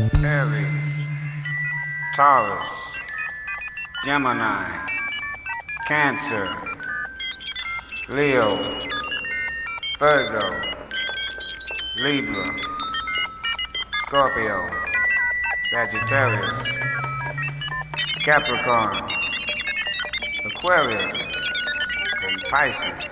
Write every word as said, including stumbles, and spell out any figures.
Aries, Taurus, Gemini, Cancer, Leo, Virgo, Libra, Scorpio, Sagittarius, Capricorn, Aquarius, and Pisces.